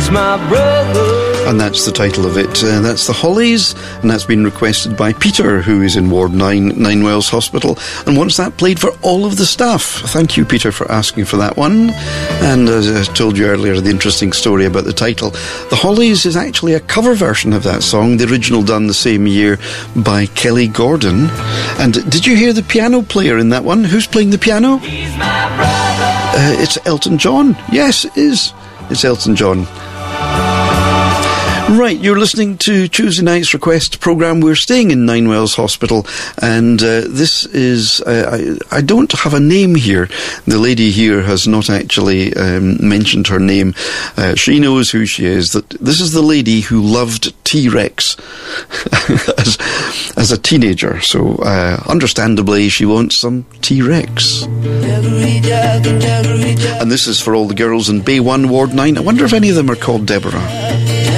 He's my brother. And that's the title of it. That's the Hollies, and that's been requested by Peter, who is in Ward 9, Ninewells Hospital, and wants that played for all of the staff. Thank you, Peter, for asking for that one. And as I told you earlier, the interesting story about the title. The Hollies is actually a cover version of that song, the original done the same year by Kelly Gordon. And did you hear the piano player in that one? Who's playing the piano? He's my brother. It's Elton John. Yes, it is. It's Elton John. Right, you're listening to Tuesday Night's Request programme. We're staying in Ninewells Hospital, and this is... I don't have a name here. The lady here has not actually mentioned her name. She knows who she is. That this is the lady who loved T-Rex as a teenager. So, understandably, she wants some T-Rex. And this is for all the girls in Bay 1, Ward 9. I wonder if any of them are called Deborah.